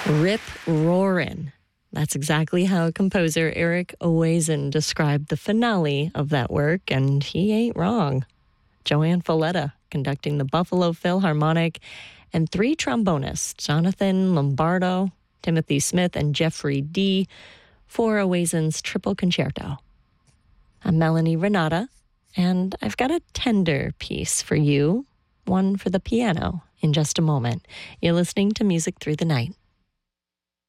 Rip Roarin'. That's exactly how composer Eric Owazen described the finale of that work, and he ain't wrong. Joanne Folletta conducting the Buffalo Philharmonic, and 3 trombonists, Jonathan Lombardo, Timothy Smith, and Jeffrey Dee, for Owazen's Triple Concerto. I'm Melanie Renata, and I've got a tender piece for you, one for the piano, in just a moment. You're listening to Music Through the Night.